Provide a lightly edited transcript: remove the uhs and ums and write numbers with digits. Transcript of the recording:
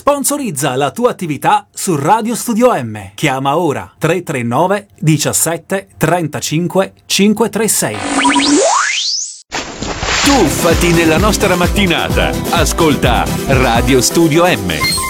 Sponsorizza la tua attività su Radio Studio M. Chiama ora 339 17 35 536. Tuffati nella nostra mattinata. Ascolta Radio Studio M.